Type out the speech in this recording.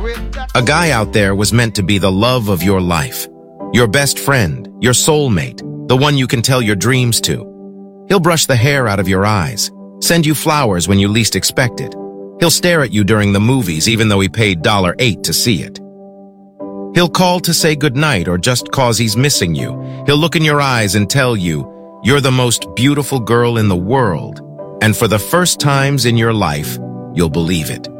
A guy out there was meant to be the love of your life, your best friend, your soulmate, the one you can tell your dreams to. He'll brush the hair out of your eyes, send you flowers when you least expect it. He'll stare at you during the movies even though he paid $8 to see it. He'll call to say goodnight or just cause he's missing you. He'll look in your eyes and tell you, you're the most beautiful girl in the world. And for the first times in your life, you'll believe it.